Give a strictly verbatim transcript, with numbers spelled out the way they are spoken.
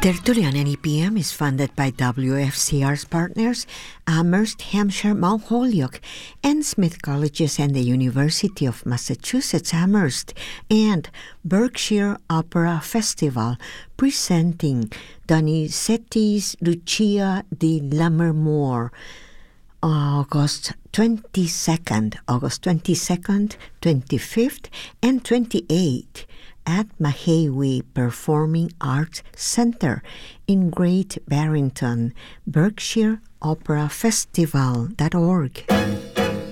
Tertulian N E P M is funded by W F C R's partners, Amherst, Hampshire, Mount Holyoke, and Smith Colleges and the University of Massachusetts Amherst, and Berkshire Opera Festival, presenting Donizetti's Lucia di Lammermoor, August twenty-second, August twenty-second, twenty-fifth, and twenty-eighth at Mahawi Performing Arts Center in Great Barrington, Berkshire Opera Festival dot org.